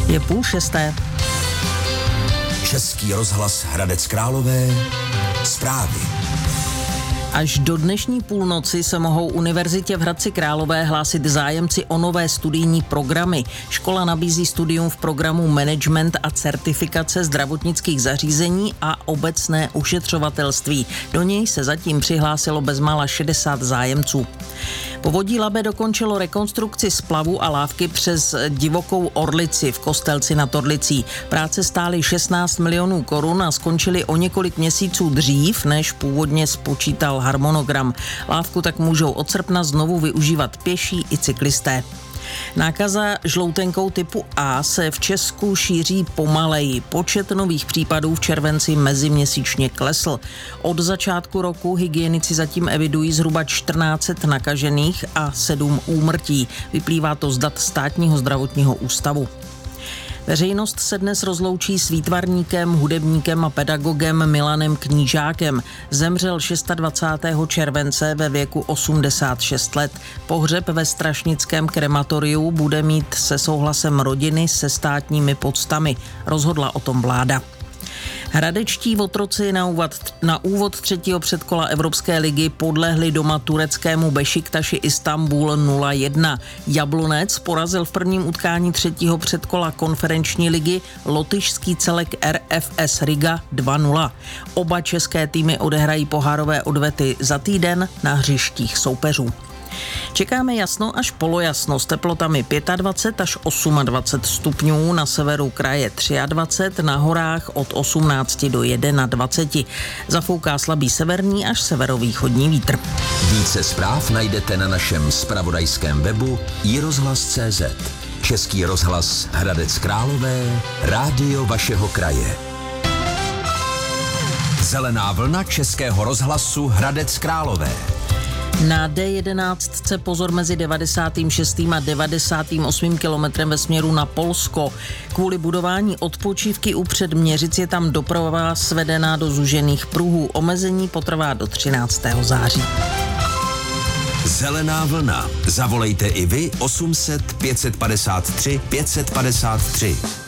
Je 5:30. Český rozhlas Hradec Králové. Zprávy. Až do dnešní půlnoci se mohou univerzitě v Hradci Králové hlásit zájemci o nové studijní programy. Škola nabízí studium v programu Management a certifikace zdravotnických zařízení a obecné ošetřovatelství. Do něj se zatím přihlásilo bezmála 60 zájemců. Povodí Labe dokončilo rekonstrukci splavu a lávky přes divokou Orlici v Kostelci nad Orlicí. Práce stály 16 milionů korun a skončily o několik měsíců dřív, než původně spočítal harmonogram. Lávku tak můžou od srpna znovu využívat pěší i cyklisté. Nákaza žloutenkou typu A se v Česku šíří pomaleji. Počet nových případů v červenci meziměsíčně klesl. Od začátku roku hygienici zatím evidují zhruba 1400 nakažených a 7 úmrtí. Vyplývá to z dat Státního zdravotního ústavu. Veřejnost se dnes rozloučí s výtvarníkem, hudebníkem a pedagogem Milanem Knížákem. Zemřel 26. července ve věku 86 let. Pohřeb ve strašnickém krematoriu bude mít se souhlasem rodiny se státními poctami. Rozhodla o tom vláda. Hradečtí otroci na úvod třetího předkola Evropské ligy podlehli doma tureckému Bešiktaši Istanbul 0-1. Jablonec porazil v prvním utkání třetího předkola konferenční ligy lotyšský celek RFS Riga 2-0. Oba české týmy odehrají pohárové odvety za týden na hřištích soupeřů. Čekáme jasno až polojasno s teplotami 25 až 28 stupňů, na severu kraje 23, na horách od 18 do 21. Zafouká slabý severní až severovýchodní vítr. Více zpráv najdete na našem zpravodajském webu iRozhlas.cz. Český rozhlas Hradec Králové, rádio vašeho kraje. Zelená vlna Českého rozhlasu Hradec Králové. Na D11 pozor mezi 96. a 98. kilometrem ve směru na Polsko. Kvůli budování odpočívky u Předměřic je tam doprava svedená do zúžených pruhů. Omezení potrvá do 13. září. Zelená vlna. Zavolejte i vy 800 553 553.